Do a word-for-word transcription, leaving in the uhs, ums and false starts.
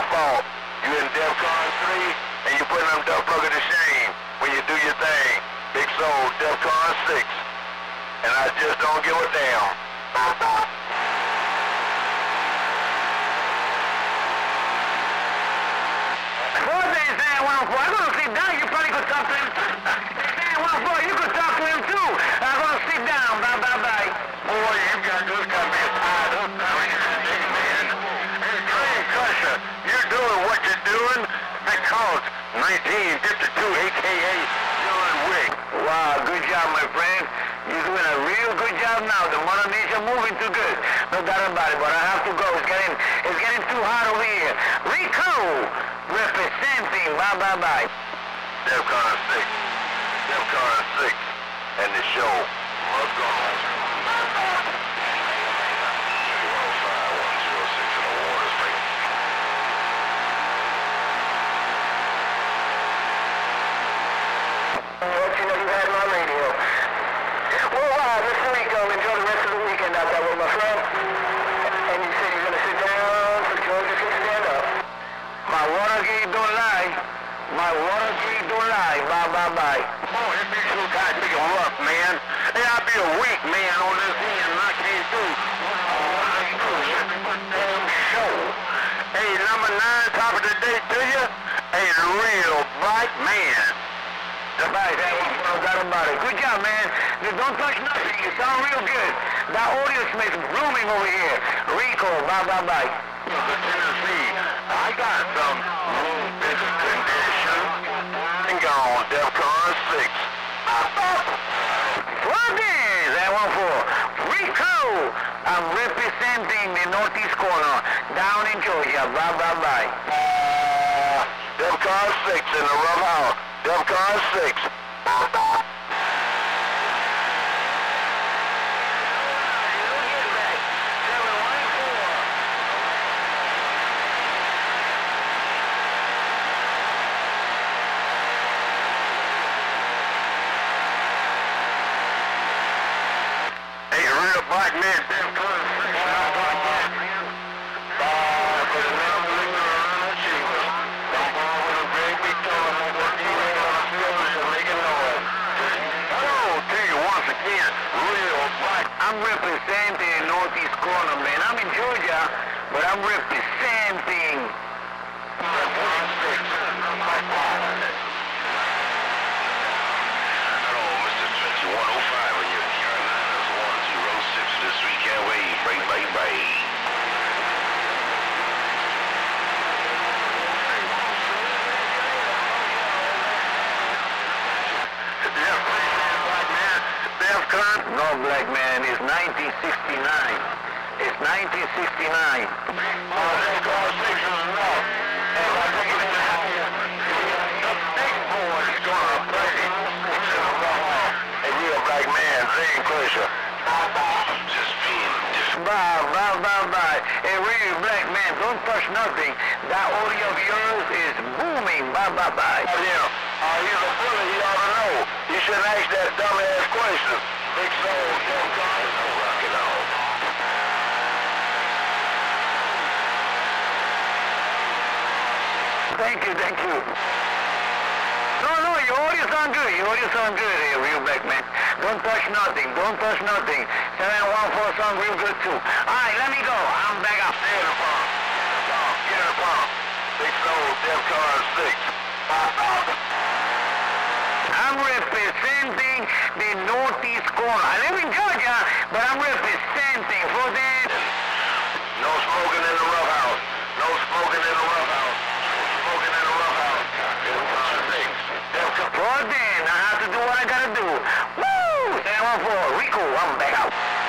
fault. You in DEFCON three, and you putting them duck burger to shame when you do your thing. Big Soul, DEFCON six. And I just don't give a damn. What is that one for? I'm gonna sit down. You probably could talk to him. That one for you could talk to him too. I'm gonna sit down. Bye bye bye. Boy, you got this got me tied up now. Hey, man. Hey, Trey Crusher, you're doing what you're doing because nineteen fifty-two, a k a. John Wick. Wow, good job, my friend. You're doing a real good job now. The Mother Nature moving too good. No doubt about it, but I have to go. It's getting, it's getting too hot over here. Rico, representing. Bye, bye, bye. DEFCON six. DEFCON six. And the show must go on. What you know you had my radio. Well, wow, Mister Rico, enjoy the rest of the weekend out there with my friend. And you said you're going to sit down so Georgia can stand up. My Watergate don't lie. My Watergate don't lie. Bye, bye, bye. Oh, it be too kind of big and rough, man. Hey, I be a weak man on this end, and I can't do. Show. Hey, number nine, top of the day to you. A real bright man. Right, that one, no doubt about it. Good job, man. You don't touch nothing. You sound real good. That audio is blooming over here. Rico, bye, bye, bye. Tennessee, I got some business condition. And gone, DEFCON six. What is that one for? Rico! I'm representing the northeast corner down in Georgia. Bye, bye, bye. Uh, DEFCON six in the rough house. DEFCON six. Hey, real black man, DEFCON six. I'm representing the northeast corner, man. I'm in Georgia, but I'm representing. Hello, Mister twenty-one oh five in your Carolinas one zero six this weekend wave. Bye, bye, bye. No, black man, it's nineteen sixty-nine. It's nineteen sixty-nine. Oh, that's called six is enough. And I think it's the big boys gonna play. A real black man, Zane Crusher. Just being different. Bye, bye, bye, bye. A real black man, don't touch nothing. That audio of yours is booming. Bye, bye, bye. Oh, yeah. Uh, he's a bully, he ought to know. You shouldn't ask that dumbass question. Big Soul, DEFCON, rock it on. Thank you, thank you. No, no, your audio sound good. Your audio sound good, hey, real black man. Don't touch nothing. Don't touch nothing. seven one four sound real good too. All right, let me go. I'm back up. Get it upon. Get it upon. Big Soul, DEFCON six. I'm representing the northeast corner. I live in Georgia, but I'm representing for that. No smoking in the rough house. No smoking in the rough house. No smoking in the rough house. DEFCON six. For then, I have to do what I gotta do. Woo! seven one four, Rico, I'm back out.